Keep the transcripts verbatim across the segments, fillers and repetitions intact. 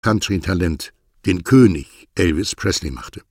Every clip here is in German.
Country-Talent, den König Elvis Presley machte.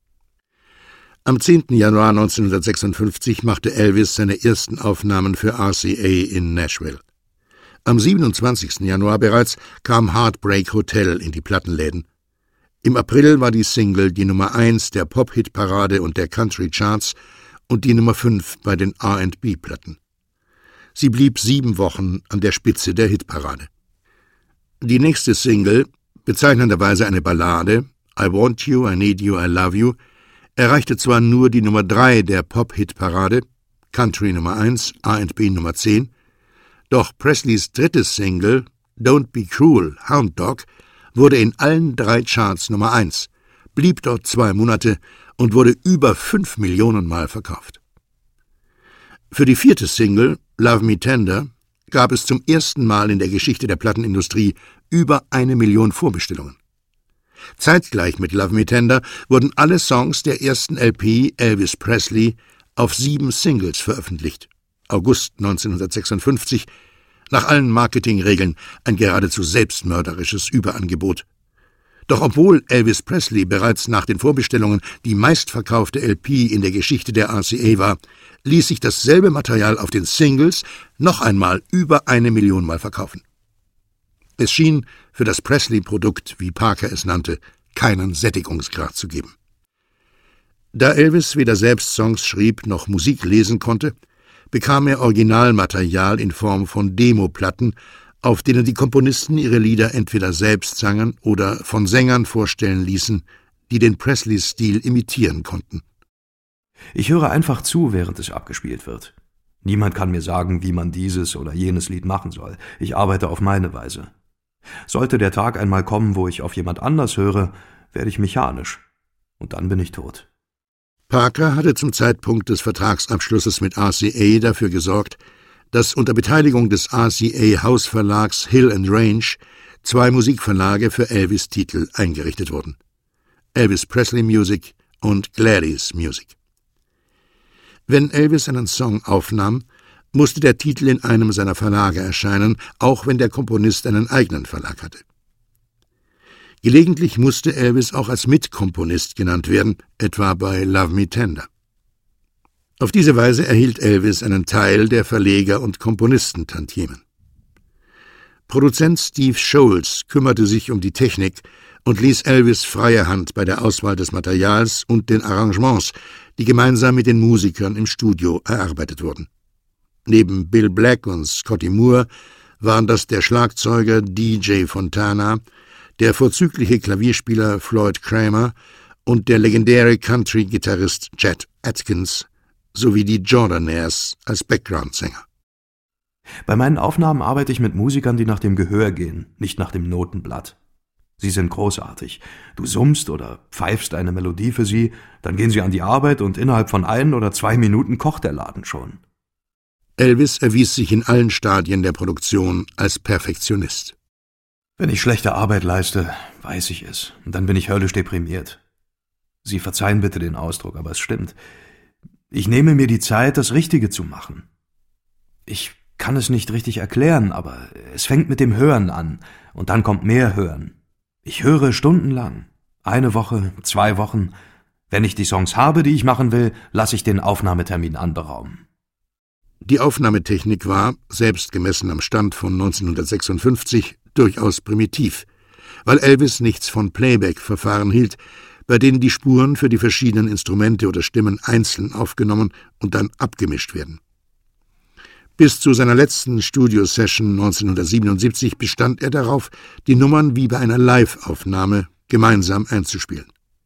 Am zehnten Januar neunzehnhundertsechsundfünfzig machte Elvis seine ersten Aufnahmen für R C A in Nashville. Am siebenundzwanzigsten Januar bereits kam Heartbreak Hotel in die Plattenläden. Im April war die Single die Nummer eins der Pop-Hit-Parade und der Country-Charts und die Nummer fünf bei den R and B-Platten. Sie blieb sieben Wochen an der Spitze der Hitparade. Die nächste Single, bezeichnenderweise eine Ballade, I Want You, I Need You, I Love You, erreichte zwar nur die Nummer drei der Pop-Hit-Parade, Country Nummer eins, R and B Nummer zehn, doch Presleys drittes Single, Don't Be Cruel, Hound Dog, wurde in allen drei Charts Nummer eins, blieb dort zwei Monate und wurde über fünf Millionen Mal verkauft. Für die vierte Single, Love Me Tender, gab es zum ersten Mal in der Geschichte der Plattenindustrie über eine Million Vorbestellungen. Zeitgleich mit Love Me Tender wurden alle Songs der ersten L P Elvis Presley auf sieben Singles veröffentlicht. August neunzehnhundertsechsundfünfzig, nach allen Marketingregeln ein geradezu selbstmörderisches Überangebot. Doch obwohl Elvis Presley bereits nach den Vorbestellungen die meistverkaufte L P in der Geschichte der R C A war, ließ sich dasselbe Material auf den Singles noch einmal über eine Million Mal verkaufen. Es schien für das Presley-Produkt, wie Parker es nannte, keinen Sättigungsgrad zu geben. Da Elvis weder selbst Songs schrieb noch Musik lesen konnte, bekam er Originalmaterial in Form von Demoplatten, auf denen die Komponisten ihre Lieder entweder selbst sangen oder von Sängern vorstellen ließen, die den Presley-Stil imitieren konnten. Ich höre einfach zu, während es abgespielt wird. Niemand kann mir sagen, wie man dieses oder jenes Lied machen soll. Ich arbeite auf meine Weise. Sollte der Tag einmal kommen, wo ich auf jemand anders höre, werde ich mechanisch. Und dann bin ich tot. Parker hatte zum Zeitpunkt des Vertragsabschlusses mit R C A dafür gesorgt, dass unter Beteiligung des R C A-Hausverlags Hill and Range zwei Musikverlage für Elvis-Titel eingerichtet wurden: Elvis Presley Music und Gladys Music. Wenn Elvis einen Song aufnahm, musste der Titel in einem seiner Verlage erscheinen, auch wenn der Komponist einen eigenen Verlag hatte. Gelegentlich musste Elvis auch als Mitkomponist genannt werden, etwa bei Love Me Tender. Auf diese Weise erhielt Elvis einen Teil der Verleger- und Komponistentantiemen. Produzent Steve Sholes kümmerte sich um die Technik und ließ Elvis freie Hand bei der Auswahl des Materials und den Arrangements, die gemeinsam mit den Musikern im Studio erarbeitet wurden. Neben Bill Black und Scotty Moore waren das der Schlagzeuger D J Fontana, der vorzügliche Klavierspieler Floyd Cramer und der legendäre Country-Gitarrist Chet Atkins sowie die Jordanaires als Background-Sänger. Bei meinen Aufnahmen arbeite ich mit Musikern, die nach dem Gehör gehen, nicht nach dem Notenblatt. Sie sind großartig. Du summst oder pfeifst eine Melodie für sie, dann gehen sie an die Arbeit und innerhalb von ein oder zwei Minuten kocht der Laden schon. Elvis erwies sich in allen Stadien der Produktion als Perfektionist. Wenn ich schlechte Arbeit leiste, weiß ich es, und dann bin ich höllisch deprimiert. Sie verzeihen bitte den Ausdruck, aber es stimmt. Ich nehme mir die Zeit, das Richtige zu machen. Ich kann es nicht richtig erklären, aber es fängt mit dem Hören an, und dann kommt mehr Hören. Ich höre stundenlang, eine Woche, zwei Wochen. Wenn ich die Songs habe, die ich machen will, lasse ich den Aufnahmetermin anberaumen. Die Aufnahmetechnik war, selbst gemessen am Stand von neunzehnhundertsechsundfünfzig, durchaus primitiv, weil Elvis nichts von Playback-Verfahren hielt, bei denen die Spuren für die verschiedenen Instrumente oder Stimmen einzeln aufgenommen und dann abgemischt werden. Bis zu seiner letzten Studio-Session neunzehnhundertsiebenundsiebzig bestand er darauf, die Nummern wie bei einer Live-Aufnahme gemeinsam einzuspielen.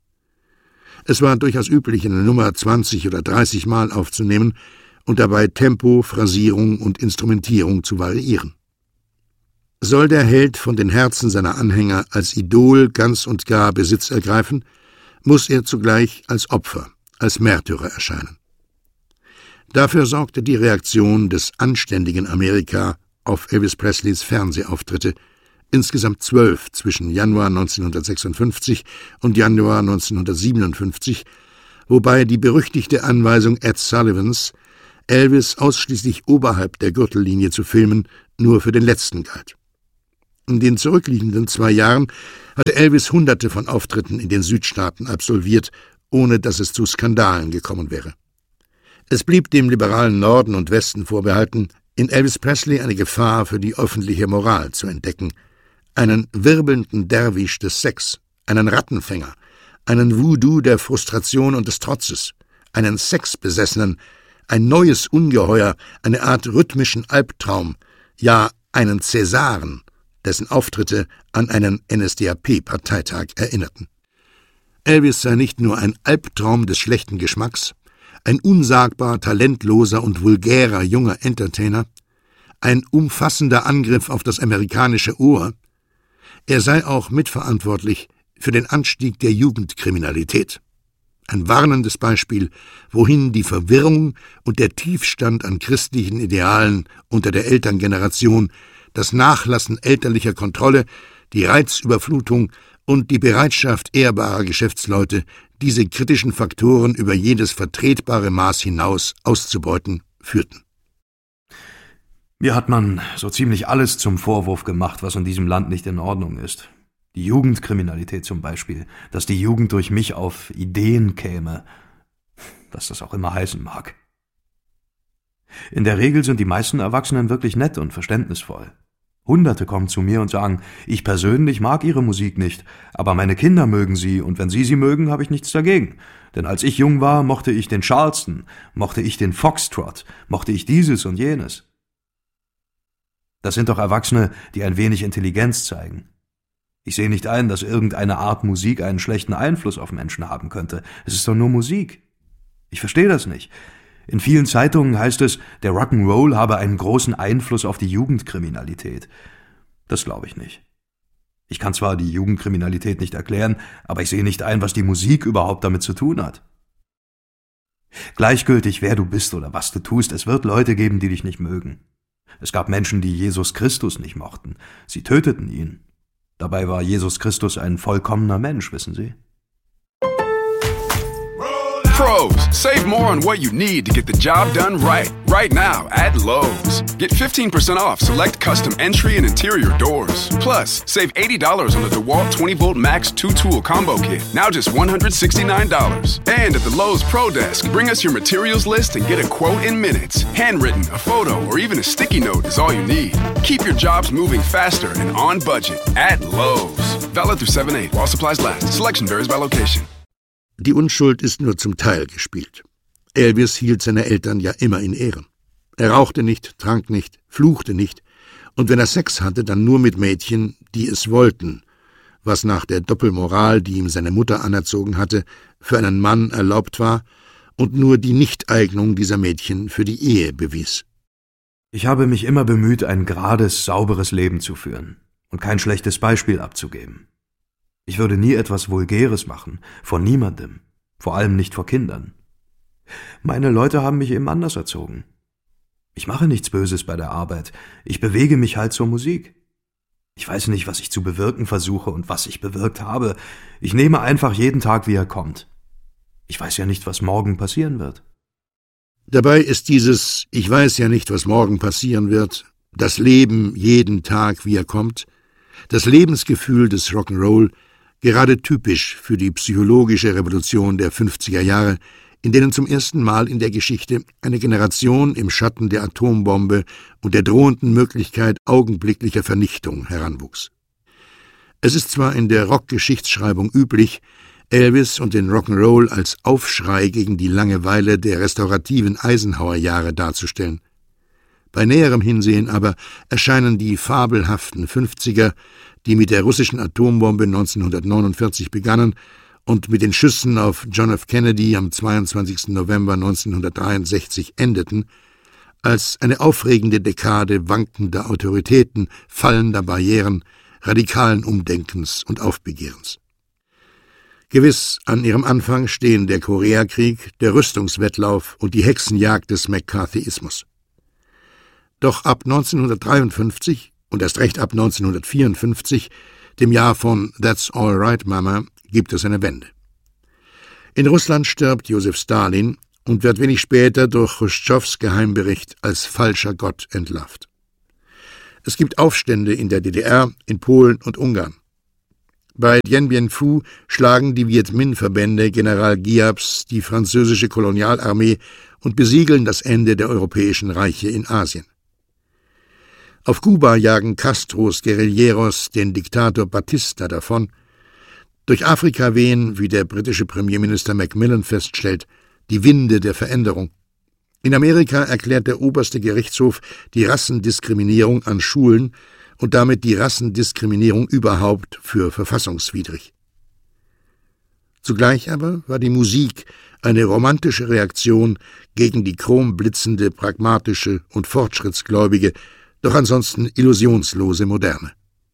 Es war durchaus üblich, eine Nummer zwanzig oder dreißig Mal aufzunehmen und dabei Tempo, Phrasierung und Instrumentierung zu variieren. Soll der Held von den Herzen seiner Anhänger als Idol ganz und gar Besitz ergreifen, muss er zugleich als Opfer, als Märtyrer erscheinen. Dafür sorgte die Reaktion des anständigen Amerika auf Elvis Presleys Fernsehauftritte, insgesamt zwölf zwischen Januar neunzehnhundertsechsundfünfzig und Januar neunzehnhundertsiebenundfünfzig, wobei die berüchtigte Anweisung Ed Sullivans, Elvis ausschließlich oberhalb der Gürtellinie zu filmen, nur für den letzten galt. In den zurückliegenden zwei Jahren hatte Elvis Hunderte von Auftritten in den Südstaaten absolviert, ohne dass es zu Skandalen gekommen wäre. Es blieb dem liberalen Norden und Westen vorbehalten, in Elvis Presley eine Gefahr für die öffentliche Moral zu entdecken, einen wirbelnden Derwisch des Sex, einen Rattenfänger, einen Voodoo der Frustration und des Trotzes, einen Sexbesessenen, ein neues Ungeheuer, eine Art rhythmischen Albtraum, ja einen Cäsaren, dessen Auftritte an einen N S D A P-Parteitag erinnerten. Elvis sei nicht nur ein Albtraum des schlechten Geschmacks, ein unsagbar talentloser und vulgärer junger Entertainer, ein umfassender Angriff auf das amerikanische Ohr, er sei auch mitverantwortlich für den Anstieg der Jugendkriminalität. Ein warnendes Beispiel, wohin die Verwirrung und der Tiefstand an christlichen Idealen unter der Elterngeneration, das Nachlassen elterlicher Kontrolle, die Reizüberflutung und die Bereitschaft ehrbarer Geschäftsleute, diese kritischen Faktoren über jedes vertretbare Maß hinaus auszubeuten, führten. Mir hat man so ziemlich alles zum Vorwurf gemacht, was in diesem Land nicht in Ordnung ist. Die Jugendkriminalität zum Beispiel, dass die Jugend durch mich auf Ideen käme, was das auch immer heißen mag. In der Regel sind die meisten Erwachsenen wirklich nett und verständnisvoll. Hunderte kommen zu mir und sagen, ich persönlich mag ihre Musik nicht, aber meine Kinder mögen sie und wenn sie sie mögen, habe ich nichts dagegen. Denn als ich jung war, mochte ich den Charleston, mochte ich den Foxtrot, mochte ich dieses und jenes. Das sind doch Erwachsene, die ein wenig Intelligenz zeigen. Ich sehe nicht ein, dass irgendeine Art Musik einen schlechten Einfluss auf Menschen haben könnte. Es ist doch nur Musik. Ich verstehe das nicht. In vielen Zeitungen heißt es, der Rock'n'Roll habe einen großen Einfluss auf die Jugendkriminalität. Das glaube ich nicht. Ich kann zwar die Jugendkriminalität nicht erklären, aber ich sehe nicht ein, was die Musik überhaupt damit zu tun hat. Gleichgültig, wer du bist oder was du tust, es wird Leute geben, die dich nicht mögen. Es gab Menschen, die Jesus Christus nicht mochten. Sie töteten ihn. Dabei war Jesus Christus ein vollkommener Mensch, wissen Sie? Pros, save more on what you need to get the job done right. Right now at Lowe's. Get fifteen percent off select custom entry and interior doors. Plus, save eighty dollars on the DeWalt twenty volt Max two tool combo kit. Now just one hundred sixty-nine dollars. And at the Lowe's Pro Desk, bring us your materials list and get a quote in minutes. Handwritten, a photo, or even a sticky note is all you need. Keep your jobs moving faster and on budget at Lowe's. Valid through seven eight while supplies last. Selection varies by location. Die Unschuld ist nur zum Teil gespielt. Elvis hielt seine Eltern ja immer in Ehren. Er rauchte nicht, trank nicht, fluchte nicht, und wenn er Sex hatte, dann nur mit Mädchen, die es wollten, was nach der Doppelmoral, die ihm seine Mutter anerzogen hatte, für einen Mann erlaubt war und nur die Nichteignung dieser Mädchen für die Ehe bewies. Ich habe mich immer bemüht, ein gerades, sauberes Leben zu führen und kein schlechtes Beispiel abzugeben. Ich würde nie etwas Vulgäres machen, vor niemandem, vor allem nicht vor Kindern. Meine Leute haben mich eben anders erzogen. Ich mache nichts Böses bei der Arbeit, ich bewege mich halt zur Musik. Ich weiß nicht, was ich zu bewirken versuche und was ich bewirkt habe. Ich nehme einfach jeden Tag, wie er kommt. Ich weiß ja nicht, was morgen passieren wird. Dabei ist dieses »Ich weiß ja nicht, was morgen passieren wird«, das Leben jeden Tag, wie er kommt, das Lebensgefühl des Rock'n'Roll, gerade typisch für die psychologische Revolution der fünfziger Jahre, in denen zum ersten Mal in der Geschichte eine Generation im Schatten der Atombombe und der drohenden Möglichkeit augenblicklicher Vernichtung heranwuchs. Es ist zwar in der Rockgeschichtsschreibung üblich, Elvis und den Rock'n'Roll als Aufschrei gegen die Langeweile der restaurativen Eisenhower-Jahre darzustellen. Bei näherem Hinsehen aber erscheinen die fabelhaften Fünfziger, die mit der russischen Atombombe neunzehnhundertneunundvierzig begannen und mit den Schüssen auf John F. Kennedy am zweiundzwanzigsten November neunzehnhundertdreiundsechzig endeten, als eine aufregende Dekade wankender Autoritäten, fallender Barrieren, radikalen Umdenkens und Aufbegehrens. Gewiss, an ihrem Anfang stehen der Koreakrieg, der Rüstungswettlauf und die Hexenjagd des McCarthyismus. Doch ab neunzehnhundertdreiundfünfzig und erst recht ab neunzehnhundertvierundfünfzig, dem Jahr von That's All Right, Mama, gibt es eine Wende. In Russland stirbt Josef Stalin und wird wenig später durch Chruschtschows Geheimbericht als falscher Gott entlarvt. Es gibt Aufstände in der D D R, in Polen und Ungarn. Bei Dien Bien Phu schlagen die Viet Minh-Verbände General Giapes die französische Kolonialarmee und besiegeln das Ende der europäischen Reiche in Asien. Auf Kuba jagen Castros Guerilleros den Diktator Batista davon. Durch Afrika wehen, wie der britische Premierminister Macmillan feststellt, die Winde der Veränderung. In Amerika erklärt der oberste Gerichtshof die Rassendiskriminierung an Schulen und damit die Rassendiskriminierung überhaupt für verfassungswidrig. Zugleich aber war die Musik eine romantische Reaktion gegen die chromblitzende, pragmatische und fortschrittsgläubige, doch ansonsten illusionslose Moderne.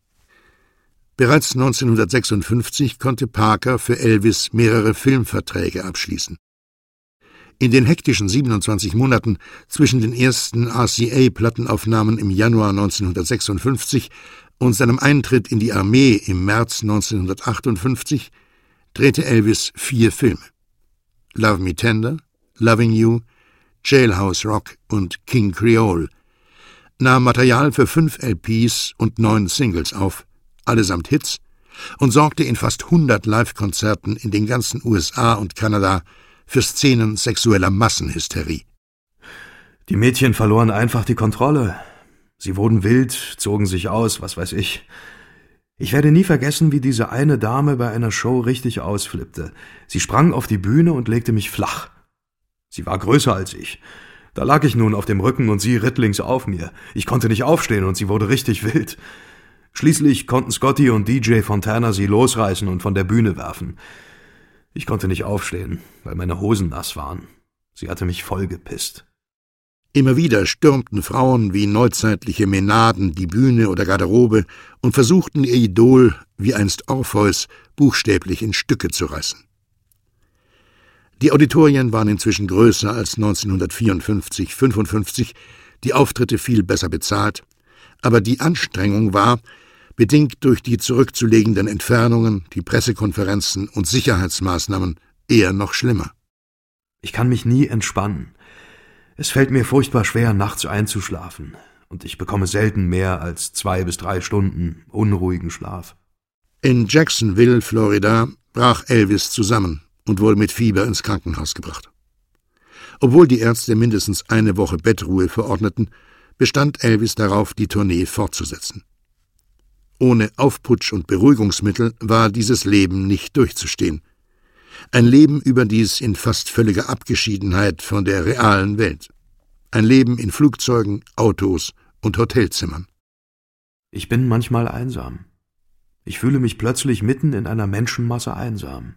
Bereits neunzehnhundertsechsundfünfzig konnte Parker für Elvis mehrere Filmverträge abschließen. In den hektischen siebenundzwanzig Monaten zwischen den ersten R C A-Plattenaufnahmen im Januar neunzehnhundertsechsundfünfzig und seinem Eintritt in die Armee im März neunzehnhundertachtundfünfzig drehte Elvis vier Filme: Love Me Tender, Loving You, Jailhouse Rock und King Creole, nahm Material für fünf L Ps und neun Singles auf, allesamt Hits, und sorgte in fast hundert Live-Konzerten in den ganzen U S A und Kanada für Szenen sexueller Massenhysterie. Die Mädchen verloren einfach die Kontrolle. Sie wurden wild, zogen sich aus, was weiß ich. Ich werde nie vergessen, wie diese eine Dame bei einer Show richtig ausflippte. Sie sprang auf die Bühne und legte mich flach. Sie war größer als ich. Da lag ich nun auf dem Rücken und sie ritt links auf mir. Ich konnte nicht aufstehen und sie wurde richtig wild. Schließlich konnten Scotty und D J Fontana sie losreißen und von der Bühne werfen. Ich konnte nicht aufstehen, weil meine Hosen nass waren. Sie hatte mich vollgepisst. Immer wieder stürmten Frauen wie neuzeitliche Mänaden die Bühne oder Garderobe und versuchten ihr Idol, wie einst Orpheus, buchstäblich in Stücke zu reißen. Die Auditorien waren inzwischen größer als neunzehnhundertvierundfünfzig, fünfundfünfzig, die Auftritte viel besser bezahlt, aber die Anstrengung war, bedingt durch die zurückzulegenden Entfernungen, die Pressekonferenzen und Sicherheitsmaßnahmen, eher noch schlimmer. Ich kann mich nie entspannen. Es fällt mir furchtbar schwer, nachts einzuschlafen, und ich bekomme selten mehr als zwei bis drei Stunden unruhigen Schlaf. In Jacksonville, Florida, brach Elvis zusammen und wurde mit Fieber ins Krankenhaus gebracht. Obwohl die Ärzte mindestens eine Woche Bettruhe verordneten, bestand Elvis darauf, die Tournee fortzusetzen. Ohne Aufputsch und Beruhigungsmittel war dieses Leben nicht durchzustehen. Ein Leben überdies in fast völliger Abgeschiedenheit von der realen Welt. Ein Leben in Flugzeugen, Autos und Hotelzimmern. Ich bin manchmal einsam. Ich fühle mich plötzlich mitten in einer Menschenmasse einsam.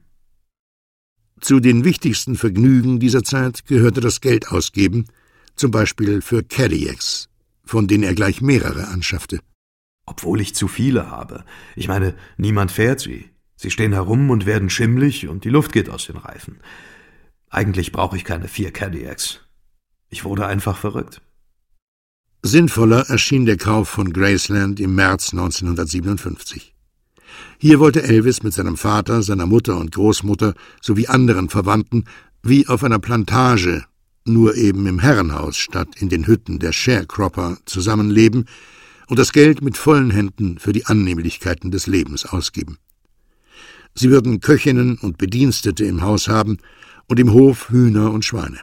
Zu den wichtigsten Vergnügen dieser Zeit gehörte das Geld ausgeben, zum Beispiel für Cadillacs, von denen er gleich mehrere anschaffte. Obwohl ich zu viele habe. Ich meine, niemand fährt sie. Sie stehen herum und werden schimmlig und die Luft geht aus den Reifen. Eigentlich brauche ich keine vier Cadillacs. Ich wurde einfach verrückt. Sinnvoller erschien der Kauf von Graceland im März neunzehnhundertsiebenundfünfzig. Hier wollte Elvis mit seinem Vater, seiner Mutter und Großmutter sowie anderen Verwandten wie auf einer Plantage, nur eben im Herrenhaus statt in den Hütten der Sharecropper, zusammenleben und das Geld mit vollen Händen für die Annehmlichkeiten des Lebens ausgeben. Sie würden Köchinnen und Bedienstete im Haus haben und im Hof Hühner und Schweine.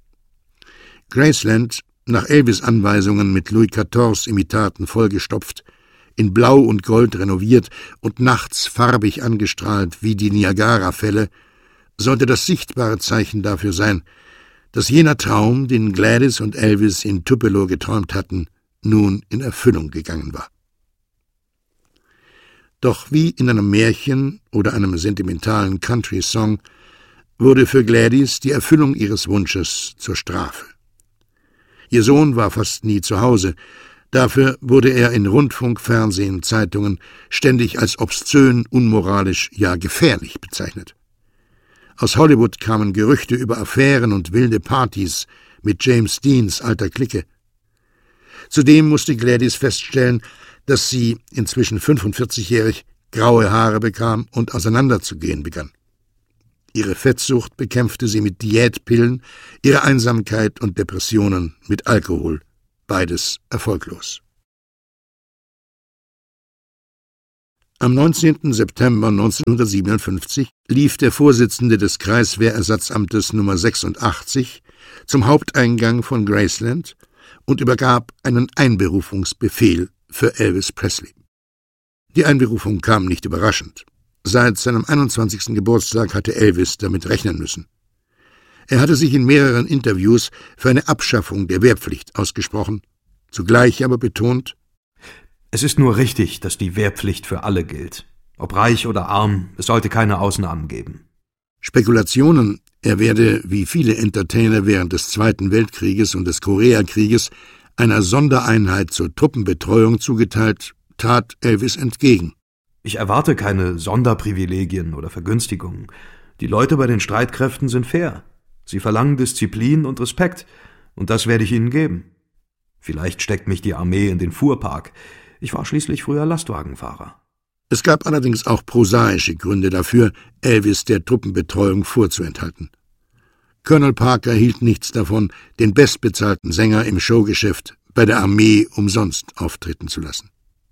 Graceland, nach Elvis' Anweisungen mit Louis Quatorze-Imitaten vollgestopft, in Blau und Gold renoviert und nachts farbig angestrahlt wie die Niagara-Fälle, sollte das sichtbare Zeichen dafür sein, dass jener Traum, den Gladys und Elvis in Tupelo geträumt hatten, nun in Erfüllung gegangen war. Doch wie in einem Märchen oder einem sentimentalen Country-Song wurde für Gladys die Erfüllung ihres Wunsches zur Strafe. Ihr Sohn war fast nie zu Hause, dafür wurde er in Rundfunk, Fernsehen, Zeitungen ständig als obszön, unmoralisch, ja gefährlich bezeichnet. Aus Hollywood kamen Gerüchte über Affären und wilde Partys mit James Deans alter Clique. Zudem musste Gladys feststellen, dass sie, inzwischen fünfundvierzigjährig, graue Haare bekam und auseinanderzugehen begann. Ihre Fettsucht bekämpfte sie mit Diätpillen, ihre Einsamkeit und Depressionen mit Alkohol, beides erfolglos. Am neunzehnten September neunzehnhundertsiebenundfünfzig lief der Vorsitzende des Kreiswehrersatzamtes Nummer sechsundachtzig zum Haupteingang von Graceland und übergab einen Einberufungsbefehl für Elvis Presley. Die Einberufung kam nicht überraschend. Seit seinem einundzwanzigsten Geburtstag hatte Elvis damit rechnen müssen. Er hatte sich in mehreren Interviews für eine Abschaffung der Wehrpflicht ausgesprochen, zugleich aber betont: Es ist nur richtig, dass die Wehrpflicht für alle gilt. Ob reich oder arm, es sollte keine Ausnahmen geben. Spekulationen, er werde, wie viele Entertainer während des Zweiten Weltkrieges und des Koreakrieges, einer Sondereinheit zur Truppenbetreuung zugeteilt, tat Elvis entgegen. Ich erwarte keine Sonderprivilegien oder Vergünstigungen. Die Leute bei den Streitkräften sind fair. Sie verlangen Disziplin und Respekt, und das werde ich ihnen geben. Vielleicht steckt mich die Armee in den Fuhrpark. Ich war schließlich früher Lastwagenfahrer. Es gab allerdings auch prosaische Gründe dafür, Elvis der Truppenbetreuung vorzuenthalten. Colonel Parker hielt nichts davon, den bestbezahlten Sänger im Showgeschäft bei der Armee umsonst auftreten zu lassen.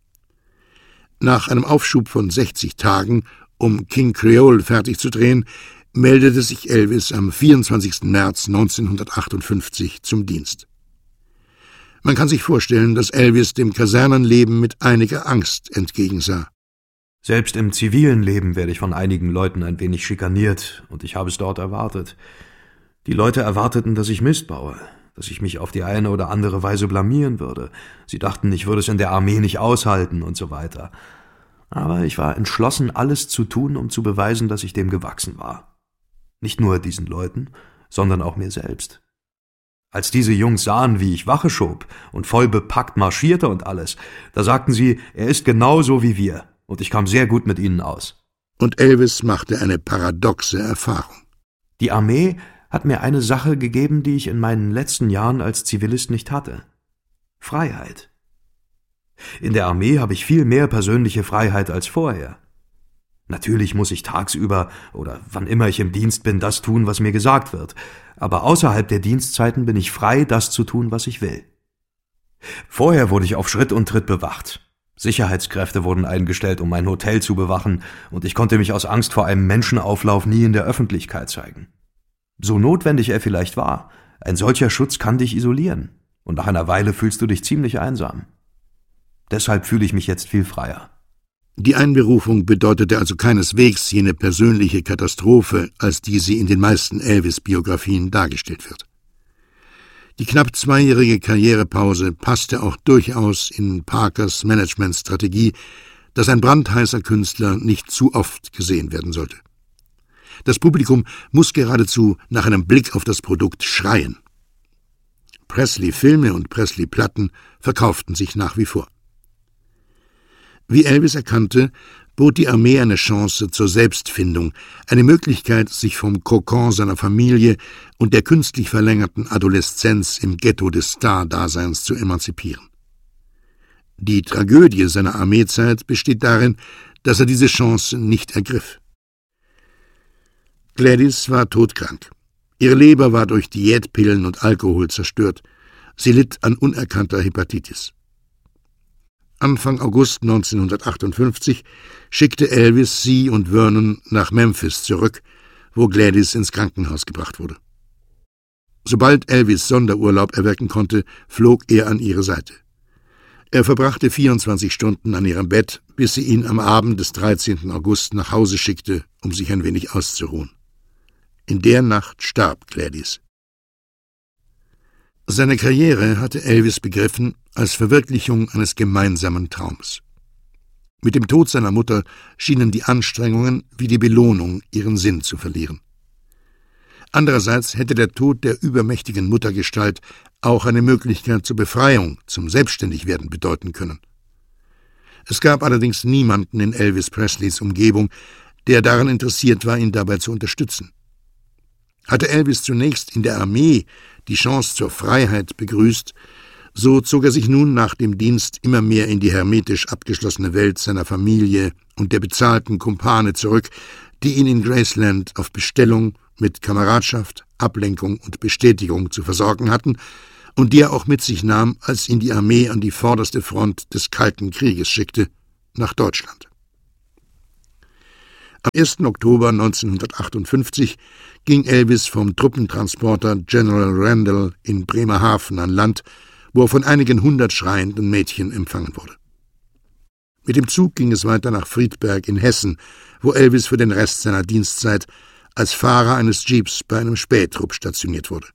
Nach einem Aufschub von sechzig Tagen, um King Creole fertigzudrehen, meldete sich Elvis am vierundzwanzigsten März neunzehnhundertachtundfünfzig zum Dienst. Man kann sich vorstellen, dass Elvis dem Kasernenleben mit einiger Angst entgegensah. Selbst im zivilen Leben werde ich von einigen Leuten ein wenig schikaniert, und ich habe es dort erwartet. Die Leute erwarteten, dass ich Mist baue, dass ich mich auf die eine oder andere Weise blamieren würde. Sie dachten, ich würde es in der Armee nicht aushalten und so weiter. Aber ich war entschlossen, alles zu tun, um zu beweisen, dass ich dem gewachsen war. Nicht nur diesen Leuten, sondern auch mir selbst. Als diese Jungs sahen, wie ich Wache schob und voll bepackt marschierte und alles, da sagten sie, er ist genauso wie wir, und ich kam sehr gut mit ihnen aus. Und Elvis machte eine paradoxe Erfahrung. Die Armee hat mir eine Sache gegeben, die ich in meinen letzten Jahren als Zivilist nicht hatte: Freiheit. In der Armee habe ich viel mehr persönliche Freiheit als vorher. Natürlich muss ich tagsüber oder wann immer ich im Dienst bin, das tun, was mir gesagt wird, aber außerhalb der Dienstzeiten bin ich frei, das zu tun, was ich will. Vorher wurde ich auf Schritt und Tritt bewacht. Sicherheitskräfte wurden eingestellt, um mein Hotel zu bewachen, und ich konnte mich aus Angst vor einem Menschenauflauf nie in der Öffentlichkeit zeigen. So notwendig er vielleicht war, ein solcher Schutz kann dich isolieren, und nach einer Weile fühlst du dich ziemlich einsam. Deshalb fühle ich mich jetzt viel freier. Die Einberufung bedeutete also keineswegs jene persönliche Katastrophe, als die sie in den meisten Elvis-Biografien dargestellt wird. Die knapp zweijährige Karrierepause passte auch durchaus in Parkers Managementstrategie, dass ein brandheißer Künstler nicht zu oft gesehen werden sollte. Das Publikum muss geradezu nach einem Blick auf das Produkt schreien. Presley-Filme und Presley-Platten verkauften sich nach wie vor. Wie Elvis erkannte, bot die Armee eine Chance zur Selbstfindung, eine Möglichkeit, sich vom Kokon seiner Familie und der künstlich verlängerten Adoleszenz im Ghetto des Star-Daseins zu emanzipieren. Die Tragödie seiner Armeezeit besteht darin, dass er diese Chance nicht ergriff. Gladys war todkrank. Ihre Leber war durch Diätpillen und Alkohol zerstört. Sie litt an unerkannter Hepatitis. Anfang August neunzehnhundertachtundfünfzig schickte Elvis sie und Vernon nach Memphis zurück, wo Gladys ins Krankenhaus gebracht wurde. Sobald Elvis Sonderurlaub erwirken konnte, flog er an ihre Seite. Er verbrachte vierundzwanzig Stunden an ihrem Bett, bis sie ihn am Abend des dreizehnten August nach Hause schickte, um sich ein wenig auszuruhen. In der Nacht starb Gladys. Seine Karriere hatte Elvis begriffen als Verwirklichung eines gemeinsamen Traums. Mit dem Tod seiner Mutter schienen die Anstrengungen wie die Belohnung ihren Sinn zu verlieren. Andererseits hätte der Tod der übermächtigen Muttergestalt auch eine Möglichkeit zur Befreiung, zum Selbstständigwerden bedeuten können. Es gab allerdings niemanden in Elvis Presleys Umgebung, der daran interessiert war, ihn dabei zu unterstützen. Hatte Elvis zunächst in der Armee die Chance zur Freiheit begrüßt, so zog er sich nun nach dem Dienst immer mehr in die hermetisch abgeschlossene Welt seiner Familie und der bezahlten Kumpane zurück, die ihn in Graceland auf Bestellung mit Kameradschaft, Ablenkung und Bestätigung zu versorgen hatten und die er auch mit sich nahm, als ihn die Armee an die vorderste Front des Kalten Krieges schickte, nach Deutschland. Am ersten Oktober neunzehnhundertachtundfünfzig ging Elvis vom Truppentransporter General Randall in Bremerhaven an Land, wo er von einigen hundert schreienden Mädchen empfangen wurde. Mit dem Zug ging es weiter nach Friedberg in Hessen, wo Elvis für den Rest seiner Dienstzeit als Fahrer eines Jeeps bei einem Spähtrupp stationiert wurde.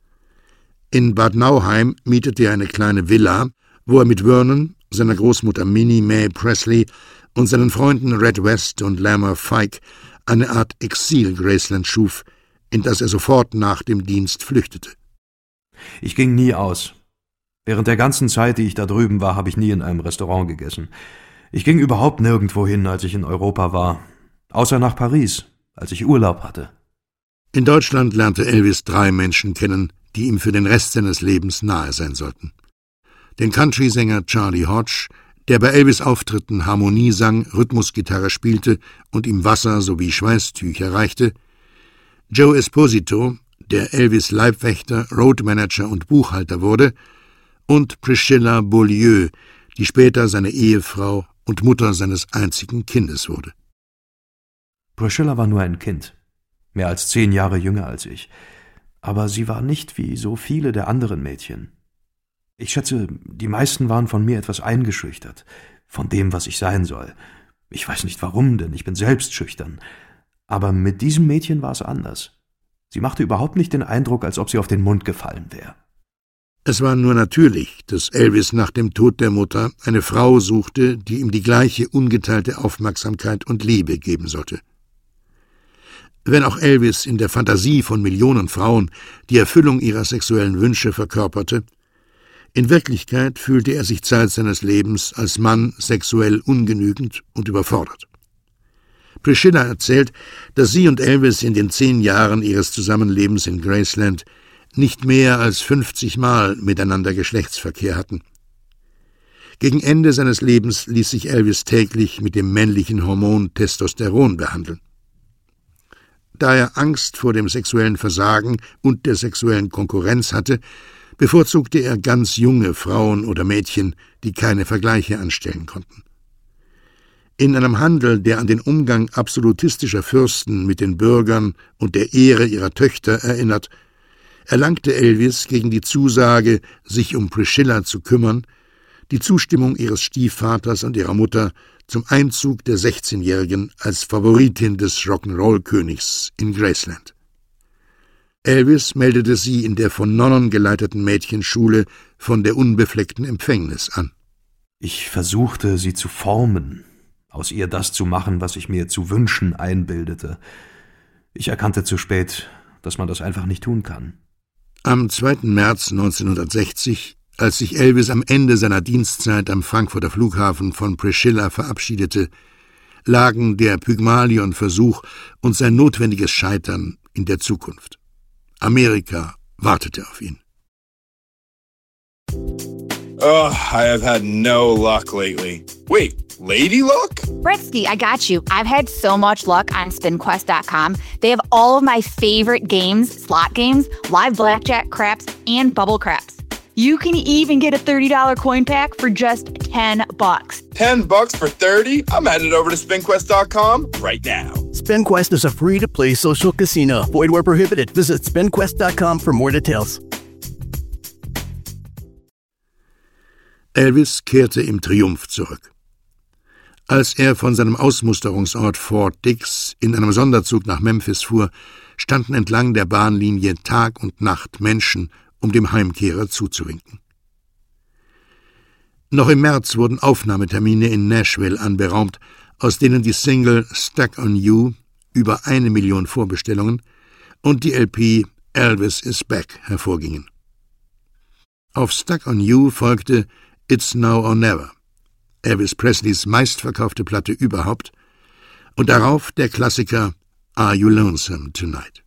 In Bad Nauheim mietete er eine kleine Villa, wo er mit Vernon, seiner Großmutter Minnie Mae Presley und seinen Freunden Red West und Lamar Fike eine Art Exil-Graceland schuf, in das er sofort nach dem Dienst flüchtete. Ich ging nie aus. Während der ganzen Zeit, die ich da drüben war, habe ich nie in einem Restaurant gegessen. Ich ging überhaupt nirgendwo hin, als ich in Europa war, außer nach Paris, als ich Urlaub hatte. In Deutschland lernte Elvis drei Menschen kennen, die ihm für den Rest seines Lebens nahe sein sollten. Den Country-Sänger Charlie Hodge, der bei Elvis' Auftritten Harmonie sang, Rhythmusgitarre spielte und ihm Wasser sowie Schweißtücher reichte, Joe Esposito, der Elvis' Leibwächter, Roadmanager und Buchhalter wurde, und Priscilla Beaulieu, die später seine Ehefrau und Mutter seines einzigen Kindes wurde. Priscilla war nur ein Kind, mehr als zehn Jahre jünger als ich, aber sie war nicht wie so viele der anderen Mädchen. Ich schätze, die meisten waren von mir etwas eingeschüchtert, von dem, was ich sein soll. Ich weiß nicht warum, denn ich bin selbst schüchtern. Aber mit diesem Mädchen war es anders. Sie machte überhaupt nicht den Eindruck, als ob sie auf den Mund gefallen wäre. Es war nur natürlich, dass Elvis nach dem Tod der Mutter eine Frau suchte, die ihm die gleiche ungeteilte Aufmerksamkeit und Liebe geben sollte. Wenn auch Elvis in der Fantasie von Millionen Frauen die Erfüllung ihrer sexuellen Wünsche verkörperte, in Wirklichkeit fühlte er sich Zeit seines Lebens als Mann sexuell ungenügend und überfordert. Priscilla erzählt, dass sie und Elvis in den zehn Jahren ihres Zusammenlebens in Graceland nicht mehr als fünfzig Mal miteinander Geschlechtsverkehr hatten. Gegen Ende seines Lebens ließ sich Elvis täglich mit dem männlichen Hormon Testosteron behandeln. Da er Angst vor dem sexuellen Versagen und der sexuellen Konkurrenz hatte, bevorzugte er ganz junge Frauen oder Mädchen, die keine Vergleiche anstellen konnten. In einem Handel, der an den Umgang absolutistischer Fürsten mit den Bürgern und der Ehre ihrer Töchter erinnert, erlangte Elvis gegen die Zusage, sich um Priscilla zu kümmern, die Zustimmung ihres Stiefvaters und ihrer Mutter zum Einzug der sechzehnjährigen als Favoritin des Rock'n'Roll-Königs in Graceland. Elvis meldete sie in der von Nonnen geleiteten Mädchenschule von der unbefleckten Empfängnis an. Ich versuchte, sie zu formen, aus ihr das zu machen, was ich mir zu wünschen einbildete. Ich erkannte zu spät, dass man das einfach nicht tun kann. Am zweiten März neunzehnhundertsechzig, als sich Elvis am Ende seiner Dienstzeit am Frankfurter Flughafen von Priscilla verabschiedete, lagen der Pygmalion-Versuch und sein notwendiges Scheitern in der Zukunft. Amerika wartete auf ihn. Oh, I have had no luck lately. Wait, lady luck? Britsky, I got you. I've had so much luck on spin quest dot com. They have all of my favorite games, slot games, live blackjack, craps, and bubble craps. You can even get a thirty dollars coin pack for just ten bucks. ten bucks for thirty? I'm headed over to spin quest dot com right now. SpinQuest is a free-to-play social casino. Void where prohibited. Visit spin quest dot com for more details. Elvis kehrte im Triumph zurück. Als er von seinem Ausmusterungsort Fort Dix in einem Sonderzug nach Memphis fuhr, standen entlang der Bahnlinie Tag und Nacht Menschen, um dem Heimkehrer zuzuwinken. Noch im März wurden Aufnahmetermine in Nashville anberaumt, aus denen die Single Stuck on You, über eine Million Vorbestellungen, und die L P Elvis is Back hervorgingen. Auf Stuck on You folgte It's Now or Never, Elvis Presleys meistverkaufte Platte überhaupt, und darauf der Klassiker Are You Lonesome Tonight?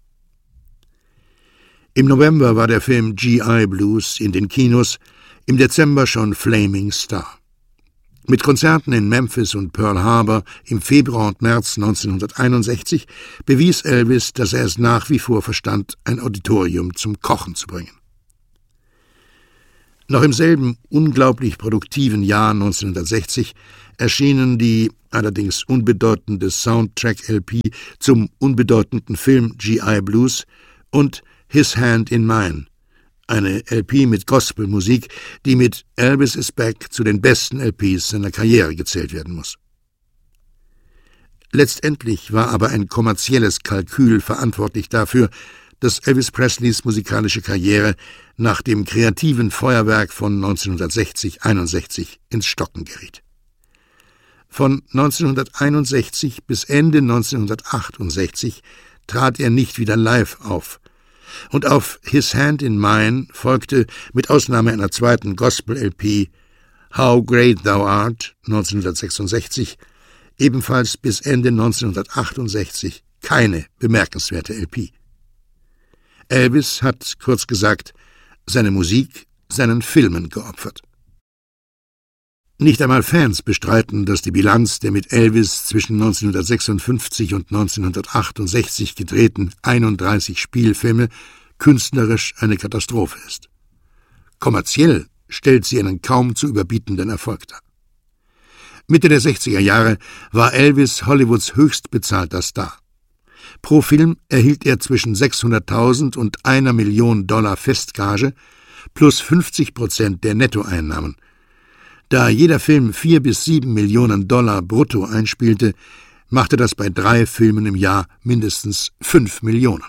Im November war der Film G I Blues in den Kinos, im Dezember schon Flaming Star. Mit Konzerten in Memphis und Pearl Harbor im Februar und März neunzehnhunderteinundsechzig bewies Elvis, dass er es nach wie vor verstand, ein Auditorium zum Kochen zu bringen. Noch im selben unglaublich produktiven Jahr neunzehnhundertsechzig erschienen die allerdings unbedeutende Soundtrack-L P zum unbedeutenden Film G I Blues und His Hand in Mine, eine L P mit Gospelmusik, die mit Elvis is Back zu den besten L Ps seiner Karriere gezählt werden muss. Letztendlich war aber ein kommerzielles Kalkül verantwortlich dafür, dass Elvis Presleys musikalische Karriere nach dem kreativen Feuerwerk von neunzehnhundertsechzig einundsechzig ins Stocken geriet. Von neunzehnhunderteinundsechzig bis Ende neunzehnhundertachtundsechzig trat er nicht wieder live auf, und auf His Hand in Mine folgte mit Ausnahme einer zweiten Gospel-L P How Great Thou Art neunzehnhundertsechsundsechzig ebenfalls bis Ende neunzehnhundertachtundsechzig keine bemerkenswerte L P. Elvis hat, kurz gesagt, seine Musik seinen Filmen geopfert. Nicht einmal Fans bestreiten, dass die Bilanz der mit Elvis zwischen neunzehnhundertsechsundfünfzig und neunzehnhundertachtundsechzig gedrehten einunddreißig Spielfilme künstlerisch eine Katastrophe ist. Kommerziell stellt sie einen kaum zu überbietenden Erfolg dar. Mitte der sechziger Jahre war Elvis Hollywoods höchstbezahlter Star. Pro Film erhielt er zwischen sechshunderttausend und einer Million Dollar Festgage plus fünfzig Prozent der Nettoeinnahmen. Da jeder Film vier bis sieben Millionen Dollar brutto einspielte, machte das bei drei Filmen im Jahr mindestens fünf Millionen.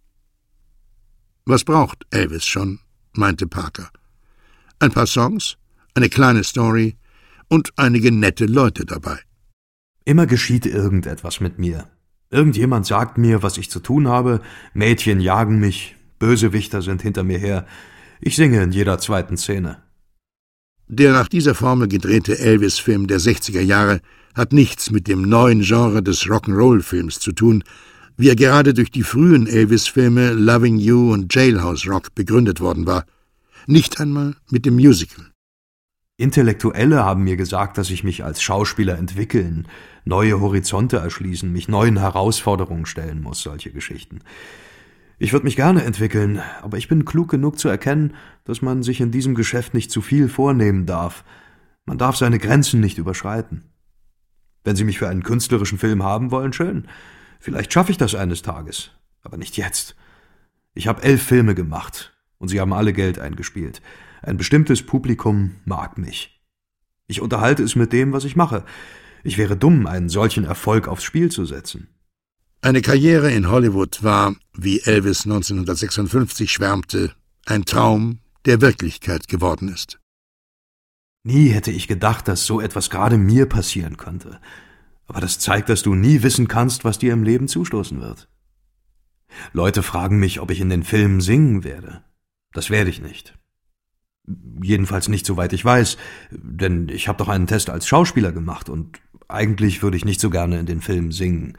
Was braucht Elvis schon, meinte Parker. Ein paar Songs, eine kleine Story und einige nette Leute dabei. Immer geschieht irgendetwas mit mir. Irgendjemand sagt mir, was ich zu tun habe, Mädchen jagen mich, Bösewichter sind hinter mir her, ich singe in jeder zweiten Szene. Der nach dieser Formel gedrehte Elvis-Film der sechziger Jahre hat nichts mit dem neuen Genre des Rock'n'Roll-Films zu tun, wie er gerade durch die frühen Elvis-Filme Loving You und Jailhouse Rock begründet worden war. Nicht einmal mit dem Musical. Intellektuelle haben mir gesagt, dass ich mich als Schauspieler entwickeln, neue Horizonte erschließen, mich neuen Herausforderungen stellen muss, solche Geschichten. Ich würde mich gerne entwickeln, aber ich bin klug genug zu erkennen, dass man sich in diesem Geschäft nicht zu viel vornehmen darf. Man darf seine Grenzen nicht überschreiten. Wenn Sie mich für einen künstlerischen Film haben wollen, schön. Vielleicht schaffe ich das eines Tages, aber nicht jetzt. Ich habe elf Filme gemacht und sie haben alle Geld eingespielt. Ein bestimmtes Publikum mag mich. Ich unterhalte es mit dem, was ich mache. Ich wäre dumm, einen solchen Erfolg aufs Spiel zu setzen. Eine Karriere in Hollywood war, wie Elvis neunzehnhundertsechsundfünfzig schwärmte, ein Traum, der Wirklichkeit geworden ist. Nie hätte ich gedacht, dass so etwas gerade mir passieren könnte. Aber das zeigt, dass du nie wissen kannst, was dir im Leben zustoßen wird. Leute fragen mich, ob ich in den Filmen singen werde. Das werde ich nicht. Jedenfalls nicht, soweit ich weiß, denn ich habe doch einen Test als Schauspieler gemacht und eigentlich würde ich nicht so gerne in den Filmen singen.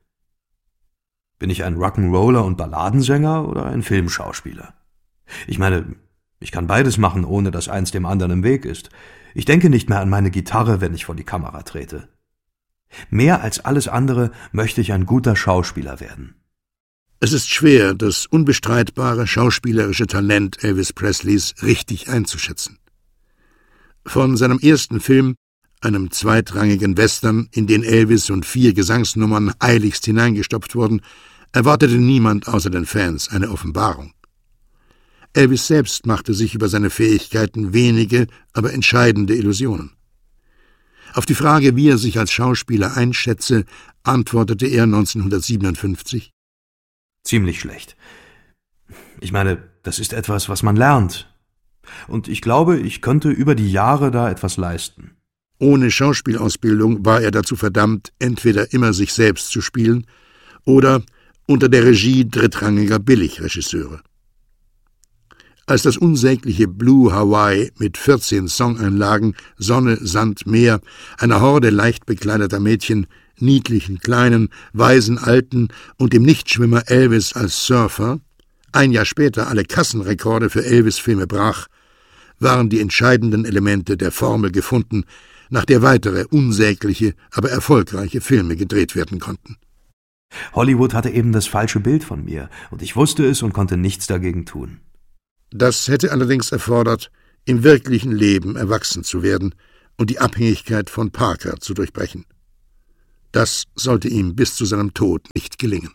Bin ich ein Rock'n'Roller und Balladensänger oder ein Filmschauspieler? Ich meine, ich kann beides machen, ohne dass eins dem anderen im Weg ist. Ich denke nicht mehr an meine Gitarre, wenn ich vor die Kamera trete. Mehr als alles andere möchte ich ein guter Schauspieler werden. Es ist schwer, das unbestreitbare schauspielerische Talent Elvis Presleys richtig einzuschätzen. Von seinem ersten Film, einem zweitrangigen Western, in den Elvis und vier Gesangsnummern eiligst hineingestopft wurden, erwartete niemand außer den Fans eine Offenbarung. Elvis selbst machte sich über seine Fähigkeiten wenige, aber entscheidende Illusionen. Auf die Frage, wie er sich als Schauspieler einschätze, antwortete er neunzehnhundertsiebenundfünfzig: Ziemlich schlecht. Ich meine, das ist etwas, was man lernt. Und ich glaube, ich könnte über die Jahre da etwas leisten. Ohne Schauspielausbildung war er dazu verdammt, entweder immer sich selbst zu spielen oder unter der Regie drittrangiger Billigregisseure. Als das unsägliche Blue Hawaii mit vierzehn Songeinlagen, Sonne, Sand, Meer, einer Horde leicht bekleideter Mädchen, niedlichen Kleinen, weisen Alten und dem Nichtschwimmer Elvis als Surfer, ein Jahr später alle Kassenrekorde für Elvis-Filme brach, waren die entscheidenden Elemente der Formel gefunden, nach der weitere unsägliche, aber erfolgreiche Filme gedreht werden konnten. Hollywood hatte eben das falsche Bild von mir, und ich wusste es und konnte nichts dagegen tun. Das hätte allerdings erfordert, im wirklichen Leben erwachsen zu werden und die Abhängigkeit von Parker zu durchbrechen. Das sollte ihm bis zu seinem Tod nicht gelingen.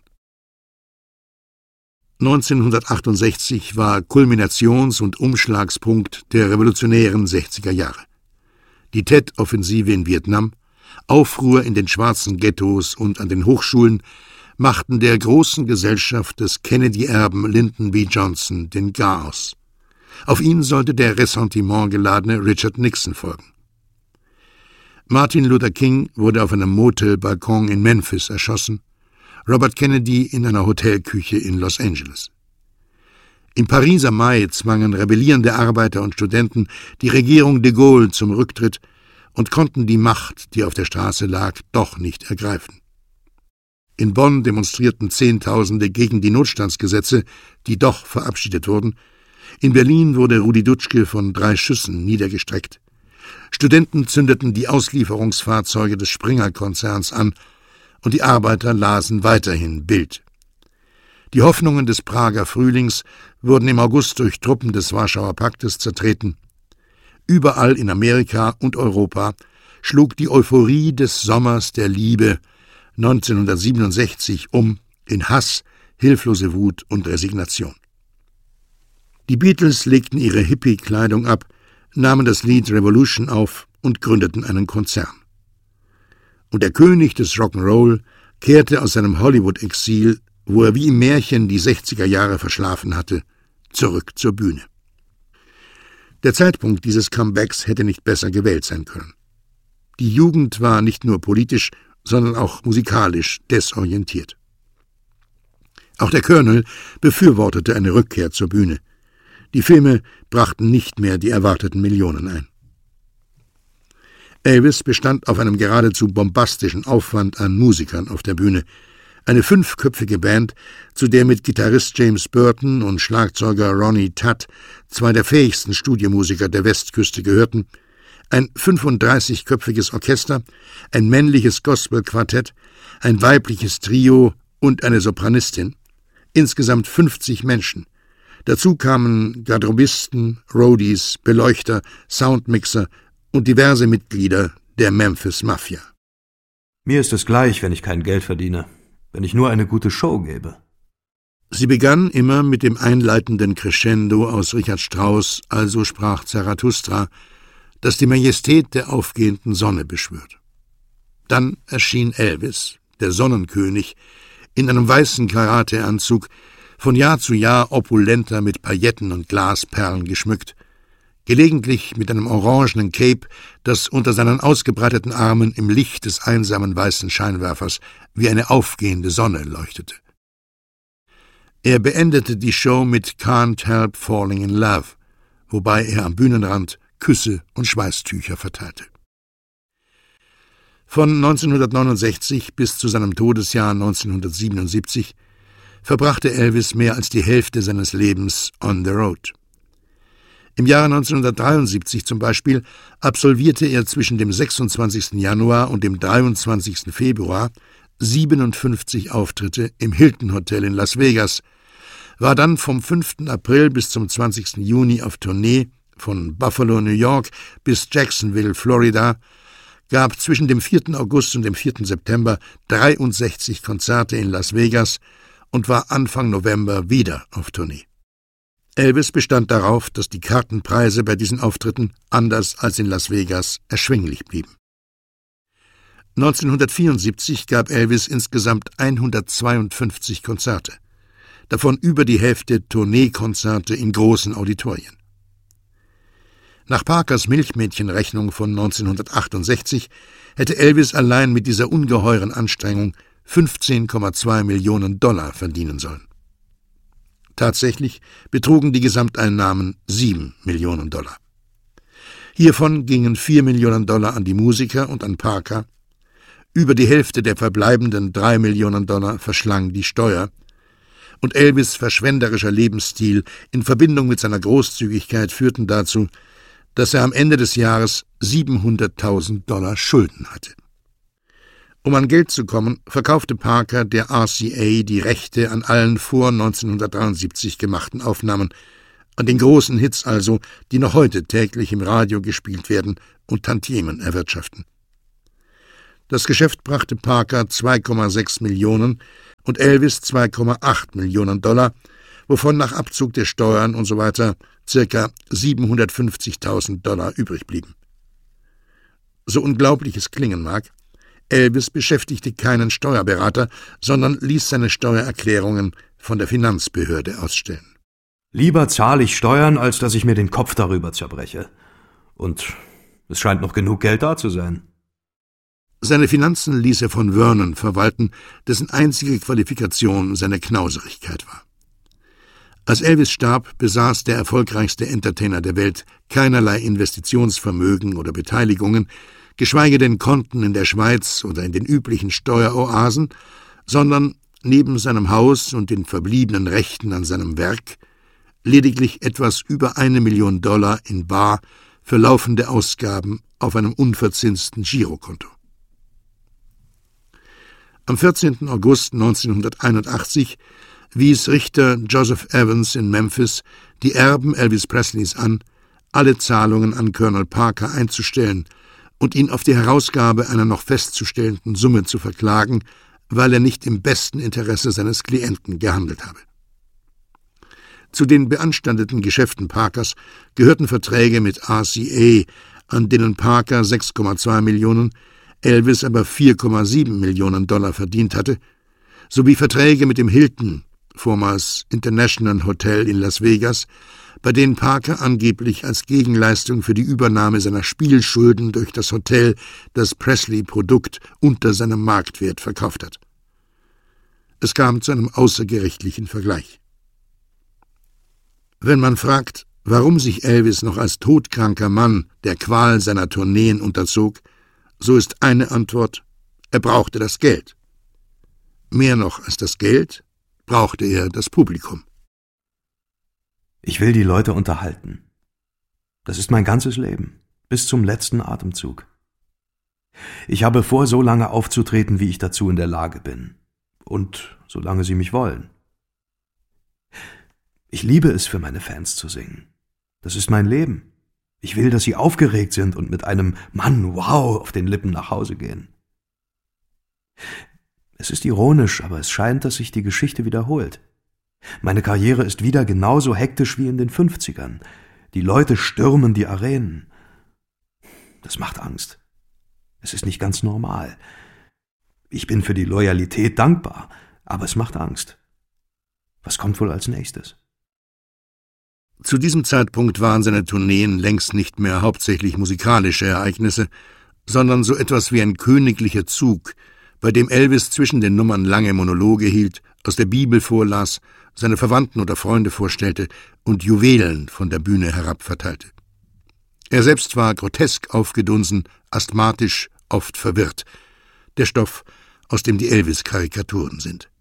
neunzehnhundertachtundsechzig war Kulminations- und Umschlagspunkt der revolutionären sechziger Jahre. Die Tet-Offensive in Vietnam, Aufruhr in den schwarzen Ghettos und an den Hochschulen machten der großen Gesellschaft des Kennedy-Erben Lyndon B. Johnson den Garaus. Auf ihn sollte der Ressentiment geladene Richard Nixon folgen. Martin Luther King wurde auf einem Motelbalkon in Memphis erschossen, Robert Kennedy in einer Hotelküche in Los Angeles. Im Pariser Mai zwangen rebellierende Arbeiter und Studenten die Regierung de Gaulle zum Rücktritt und konnten die Macht, die auf der Straße lag, doch nicht ergreifen. In Bonn demonstrierten Zehntausende gegen die Notstandsgesetze, die doch verabschiedet wurden. In Berlin wurde Rudi Dutschke von drei Schüssen niedergestreckt. Studenten zündeten die Auslieferungsfahrzeuge des Springer-Konzerns an und die Arbeiter lasen weiterhin Bild. Die Hoffnungen des Prager Frühlings wurden im August durch Truppen des Warschauer Paktes zertreten. Überall in Amerika und Europa schlug die Euphorie des Sommers der Liebe neunzehnhundertsiebenundsechzig um in Hass, hilflose Wut und Resignation. Die Beatles legten ihre Hippie-Kleidung ab, nahmen das Lied Revolution auf und gründeten einen Konzern. Und der König des Rock'n'Roll kehrte aus seinem Hollywood-Exil, wo er wie im Märchen die sechziger Jahre verschlafen hatte, zurück zur Bühne. Der Zeitpunkt dieses Comebacks hätte nicht besser gewählt sein können. Die Jugend war nicht nur politisch, sondern auch musikalisch desorientiert. Auch der Colonel befürwortete eine Rückkehr zur Bühne. Die Filme brachten nicht mehr die erwarteten Millionen ein. Elvis bestand auf einem geradezu bombastischen Aufwand an Musikern auf der Bühne. Eine fünfköpfige Band, zu der mit Gitarrist James Burton und Schlagzeuger Ronnie Tutt zwei der fähigsten Studiomusiker der Westküste gehörten, ein fünfunddreißigköpfiges Orchester, ein männliches Gospelquartett, ein weibliches Trio und eine Sopranistin, insgesamt fünfzig Menschen. Dazu kamen Garderobisten, Roadies, Beleuchter, Soundmixer und diverse Mitglieder der Memphis Mafia. Mir ist es gleich, wenn ich kein Geld verdiene, wenn ich nur eine gute Show gebe. Sie begann immer mit dem einleitenden Crescendo aus Richard Strauss, Also sprach Zarathustra, das die Majestät der aufgehenden Sonne beschwört. Dann erschien Elvis, der Sonnenkönig, in einem weißen Karateanzug, von Jahr zu Jahr opulenter mit Pailletten und Glasperlen geschmückt, gelegentlich mit einem orangenen Cape, das unter seinen ausgebreiteten Armen im Licht des einsamen weißen Scheinwerfers wie eine aufgehende Sonne leuchtete. Er beendete die Show mit Can't Help Falling in Love, wobei er am Bühnenrand Küsse und Schweißtücher verteilte. Von neunzehnhundertneunundsechzig bis zu seinem Todesjahr neunzehnhundertsiebenundsiebzig verbrachte Elvis mehr als die Hälfte seines Lebens on the road. Im Jahre neunzehnhundertdreiundsiebzig zum Beispiel absolvierte er zwischen dem sechsundzwanzigsten Januar und dem dreiundzwanzigsten Februar siebenundfünfzig Auftritte im Hilton Hotel in Las Vegas, war dann vom fünften April bis zum zwanzigsten Juni auf Tournee von Buffalo, New York bis Jacksonville, Florida, gab zwischen dem vierten August und dem vierten September dreiundsechzig Konzerte in Las Vegas und war Anfang November wieder auf Tournee. Elvis bestand darauf, dass die Kartenpreise bei diesen Auftritten, anders als in Las Vegas, erschwinglich blieben. neunzehnhundertvierundsiebzig gab Elvis insgesamt hundertzweiundfünfzig Konzerte, davon über die Hälfte Tourneekonzerte in großen Auditorien. Nach Parkers Milchmädchenrechnung von neunzehnhundertachtundsechzig hätte Elvis allein mit dieser ungeheuren Anstrengung fünfzehn Komma zwei Millionen Dollar verdienen sollen. Tatsächlich betrugen die Gesamteinnahmen sieben Millionen Dollar. Hiervon gingen vier Millionen Dollar an die Musiker und an Parker. Über die Hälfte der verbleibenden drei Millionen Dollar verschlang die Steuer. Und Elvis' verschwenderischer Lebensstil in Verbindung mit seiner Großzügigkeit führten dazu, dass er am Ende des Jahres siebenhunderttausend Dollar Schulden hatte. Um an Geld zu kommen, verkaufte Parker der R C A die Rechte an allen vor neunzehnhundertdreiundsiebzig gemachten Aufnahmen, An den großen Hits also, die noch heute täglich im Radio gespielt werden und Tantiemen erwirtschaften. Das Geschäft brachte Parker zwei Komma sechs Millionen und Elvis zwei Komma acht Millionen Dollar, wovon nach Abzug der Steuern und so weiter circa siebenhundertfünfzigtausend Dollar übrig blieben. So unglaublich es klingen mag, Elvis beschäftigte keinen Steuerberater, sondern ließ seine Steuererklärungen von der Finanzbehörde ausstellen. Lieber zahle ich Steuern, als dass ich mir den Kopf darüber zerbreche. Und es scheint noch genug Geld da zu sein. Seine Finanzen ließ er von Vernon verwalten, dessen einzige Qualifikation seine Knauserigkeit war. Als Elvis starb, besaß der erfolgreichste Entertainer der Welt keinerlei Investitionsvermögen oder Beteiligungen, geschweige denn Konten in der Schweiz oder in den üblichen Steueroasen, sondern neben seinem Haus und den verbliebenen Rechten an seinem Werk lediglich etwas über eine Million Dollar in bar für laufende Ausgaben auf einem unverzinsten Girokonto. Am vierzehnten August neunzehnhunderteinundachtzig wies Richter Joseph Evans in Memphis die Erben Elvis Presleys an, alle Zahlungen an Colonel Parker einzustellen und ihn auf die Herausgabe einer noch festzustellenden Summe zu verklagen, weil er nicht im besten Interesse seines Klienten gehandelt habe. Zu den beanstandeten Geschäften Parkers gehörten Verträge mit R C A, an denen Parker sechs Komma zwei Millionen, Elvis aber vier Komma sieben Millionen Dollar verdient hatte, sowie Verträge mit dem Hilton, vormals International Hotel in Las Vegas, bei denen Parker angeblich als Gegenleistung für die Übernahme seiner Spielschulden durch das Hotel das Presley-Produkt unter seinem Marktwert verkauft hat. Es kam zu einem außergerichtlichen Vergleich. Wenn man fragt, warum sich Elvis noch als todkranker Mann der Qual seiner Tourneen unterzog, so ist eine Antwort: Er brauchte das Geld. Mehr noch als das Geld brauchte er das Publikum. Ich will die Leute unterhalten. Das ist mein ganzes Leben, bis zum letzten Atemzug. Ich habe vor, so lange aufzutreten, wie ich dazu in der Lage bin. Und solange sie mich wollen. Ich liebe es, für meine Fans zu singen. Das ist mein Leben. Ich will, dass sie aufgeregt sind und mit einem Mann, wow, auf den Lippen nach Hause gehen. Es ist ironisch, aber es scheint, dass sich die Geschichte wiederholt. Meine Karriere ist wieder genauso hektisch wie in den fünfzigern. Die Leute stürmen die Arenen. Das macht Angst. Es ist nicht ganz normal. Ich bin für die Loyalität dankbar, aber es macht Angst. Was kommt wohl als nächstes? Zu diesem Zeitpunkt waren seine Tourneen längst nicht mehr hauptsächlich musikalische Ereignisse, sondern so etwas wie ein königlicher Zug, bei dem Elvis zwischen den Nummern lange Monologe hielt, aus der Bibel vorlas, seine Verwandten oder Freunde vorstellte und Juwelen von der Bühne herab verteilte. Er selbst war grotesk aufgedunsen, asthmatisch, oft verwirrt, der Stoff, aus dem die Elvis-Karikaturen sind.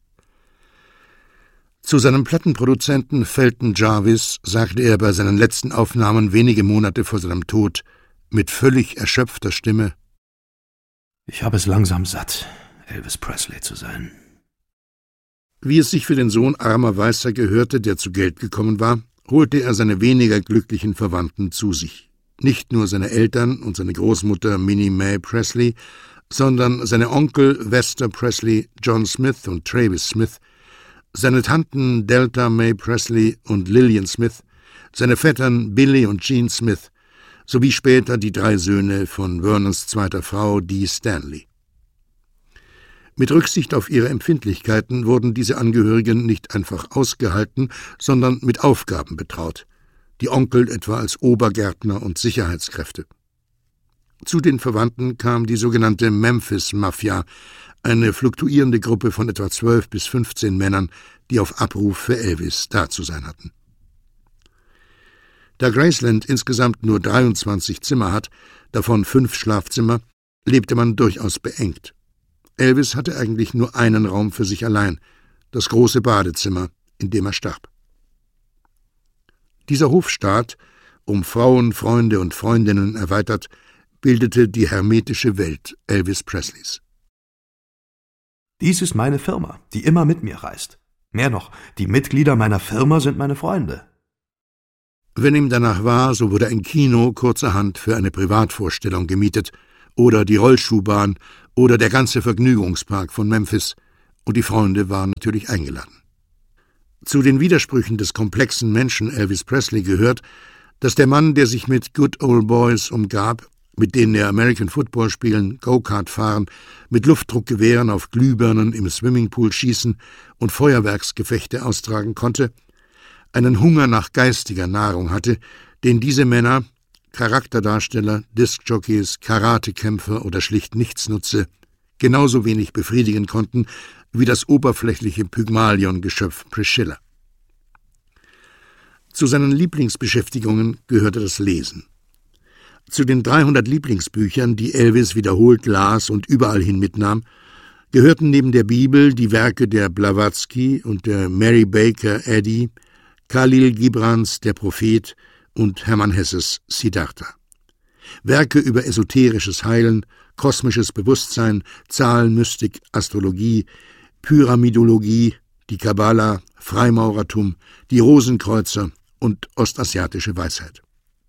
Zu seinem Plattenproduzenten Felton Jarvis sagte er bei seinen letzten Aufnahmen wenige Monate vor seinem Tod mit völlig erschöpfter Stimme: Ich habe es langsam satt, Elvis Presley zu sein. Wie es sich für den Sohn armer Weißer gehörte, der zu Geld gekommen war, holte er seine weniger glücklichen Verwandten zu sich. Nicht nur seine Eltern und seine Großmutter Minnie Mae Presley, sondern seine Onkel Vester Presley, John Smith und Travis Smith, seine Tanten Delta Mae Presley und Lillian Smith, seine Vettern Billy und Gene Smith, sowie später die drei Söhne von Vernons zweiter Frau, Dee Stanley. Mit Rücksicht auf ihre Empfindlichkeiten wurden diese Angehörigen nicht einfach ausgehalten, sondern mit Aufgaben betraut, die Onkel etwa als Obergärtner und Sicherheitskräfte. Zu den Verwandten kam die sogenannte Memphis-Mafia, eine fluktuierende Gruppe von etwa zwölf bis fünfzehn Männern, die auf Abruf für Elvis da zu sein hatten. Da Graceland insgesamt nur dreiundzwanzig Zimmer hat, davon fünf Schlafzimmer, lebte man durchaus beengt. Elvis hatte eigentlich nur einen Raum für sich allein, das große Badezimmer, in dem er starb. Dieser Hofstaat, um Frauen, Freunde und Freundinnen erweitert, bildete die hermetische Welt Elvis Presleys. Dies ist meine Firma, die immer mit mir reist. Mehr noch, die Mitglieder meiner Firma sind meine Freunde. Wenn ihm danach war, so wurde ein Kino kurzerhand für eine Privatvorstellung gemietet oder die Rollschuhbahn oder der ganze Vergnügungspark von Memphis, und die Freunde waren natürlich eingeladen. Zu den Widersprüchen des komplexen Menschen Elvis Presley gehört, dass der Mann, der sich mit Good Old Boys umgab, mit denen er American Football spielen, Go-Kart fahren, mit Luftdruckgewehren auf Glühbirnen im Swimmingpool schießen und Feuerwerksgefechte austragen konnte, einen Hunger nach geistiger Nahrung hatte, den diese Männer, Charakterdarsteller, Diskjockeys, Karatekämpfer oder schlicht Nichtsnutze, genauso wenig befriedigen konnten wie das oberflächliche Pygmalion-Geschöpf Priscilla. Zu seinen Lieblingsbeschäftigungen gehörte das Lesen. Zu den dreihundert Lieblingsbüchern, die Elvis wiederholt las und überall hin mitnahm, gehörten neben der Bibel die Werke der Blavatsky und der Mary Baker Eddy, Khalil Gibrans Der Prophet und Hermann Hesses Siddhartha. Werke über esoterisches Heilen, kosmisches Bewusstsein, Zahlenmystik, Astrologie, Pyramidologie, die Kabbala, Freimaurertum, die Rosenkreuzer und ostasiatische Weisheit.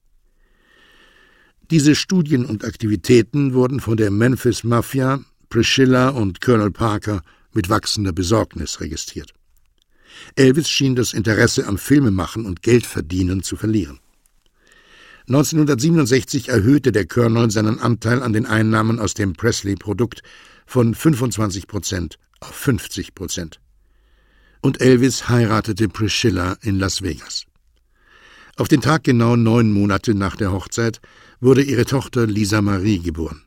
Diese Studien und Aktivitäten wurden von der Memphis Mafia, Priscilla und Colonel Parker mit wachsender Besorgnis registriert. Elvis schien das Interesse am Filmemachen und Geldverdienen zu verlieren. neunzehnhundertsiebenundsechzig erhöhte der Colonel seinen Anteil an den Einnahmen aus dem Presley-Produkt von fünfundzwanzig Prozent auf fünfzig Prozent. Und Elvis heiratete Priscilla in Las Vegas. Auf den Tag genau neun Monate nach der Hochzeit wurde ihre Tochter Lisa Marie geboren.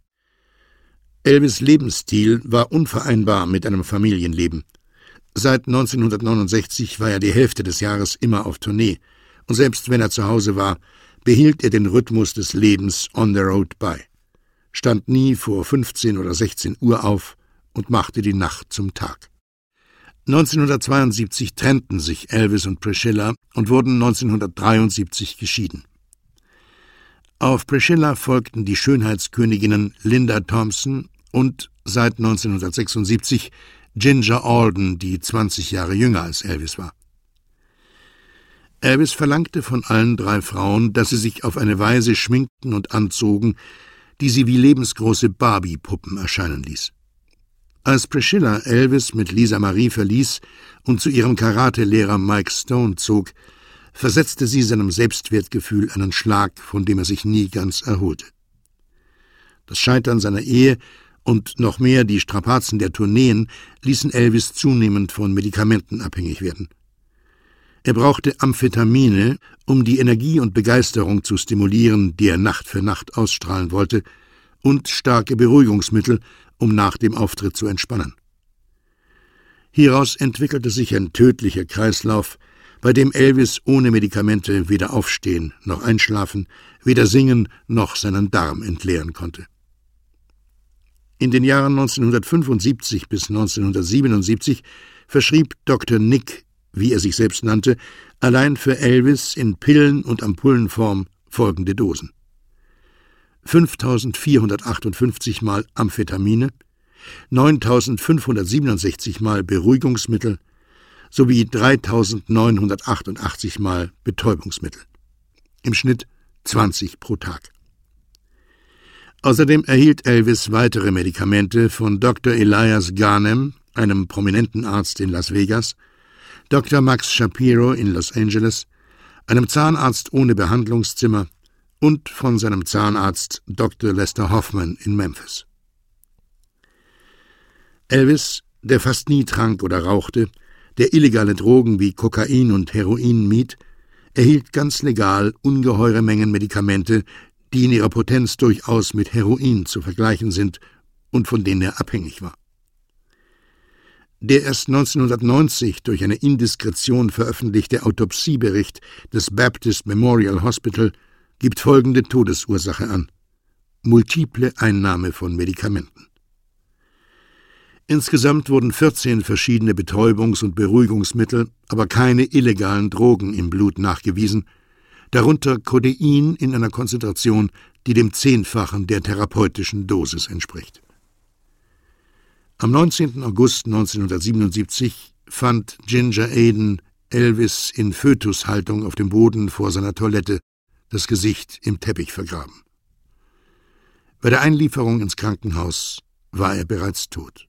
Elvis' Lebensstil war unvereinbar mit einem Familienleben. Seit neunzehnhundertneunundsechzig war er die Hälfte des Jahres immer auf Tournee, und selbst wenn er zu Hause war, behielt er den Rhythmus des Lebens on the road bei, stand nie vor fünfzehn oder sechzehn Uhr auf und machte die Nacht zum Tag. neunzehnhundertzweiundsiebzig trennten sich Elvis und Priscilla und wurden neunzehnhundertdreiundsiebzig geschieden. Auf Priscilla folgten die Schönheitsköniginnen Linda Thompson und seit neunzehnhundertsechsundsiebzig Ginger Alden, die zwanzig Jahre jünger als Elvis war. Elvis verlangte von allen drei Frauen, dass sie sich auf eine Weise schminkten und anzogen, die sie wie lebensgroße Barbie-Puppen erscheinen ließ. Als Priscilla Elvis mit Lisa Marie verließ und zu ihrem Karatelehrer Mike Stone zog, versetzte sie seinem Selbstwertgefühl einen Schlag, von dem er sich nie ganz erholte. Das Scheitern seiner Ehe und noch mehr die Strapazen der Tourneen ließen Elvis zunehmend von Medikamenten abhängig werden. Er brauchte Amphetamine, um die Energie und Begeisterung zu stimulieren, die er Nacht für Nacht ausstrahlen wollte, und starke Beruhigungsmittel, um nach dem Auftritt zu entspannen. Hieraus entwickelte sich ein tödlicher Kreislauf, bei dem Elvis ohne Medikamente weder aufstehen noch einschlafen, weder singen noch seinen Darm entleeren konnte. In den Jahren neunzehnhundertfünfundsiebzig bis neunzehnhundertsiebenundsiebzig verschrieb Doktor Nick, wie er sich selbst nannte, allein für Elvis in Pillen- und Ampullenform folgende Dosen: fünftausendvierhundertachtundfünfzig Mal Amphetamine, neuntausendfünfhundertsiebenundsechzig Mal Beruhigungsmittel sowie dreitausendneunhundertachtundachtzig Mal Betäubungsmittel. Im Schnitt zwanzig pro Tag. Außerdem erhielt Elvis weitere Medikamente von Doktor Elias Garnem, einem prominenten Arzt in Las Vegas, Doktor Max Shapiro in Los Angeles, einem Zahnarzt ohne Behandlungszimmer und von seinem Zahnarzt Doktor Lester Hoffman in Memphis. Elvis, der fast nie trank oder rauchte, der illegale Drogen wie Kokain und Heroin mied, erhielt ganz legal ungeheure Mengen Medikamente, die in ihrer Potenz durchaus mit Heroin zu vergleichen sind und von denen er abhängig war. Der erst neunzehnhundertneunzig durch eine Indiskretion veröffentlichte Autopsiebericht des Baptist Memorial Hospital gibt folgende Todesursache an: multiple Einnahme von Medikamenten. Insgesamt wurden vierzehn verschiedene Betäubungs- und Beruhigungsmittel, aber keine illegalen Drogen im Blut nachgewiesen, darunter Codein in einer Konzentration, die dem Zehnfachen der therapeutischen Dosis entspricht. Am neunzehnten August neunzehnhundertsiebenundsiebzig fand Ginger Aden Elvis in Fötushaltung auf dem Boden vor seiner Toilette, das Gesicht im Teppich vergraben. Bei der Einlieferung ins Krankenhaus war er bereits tot.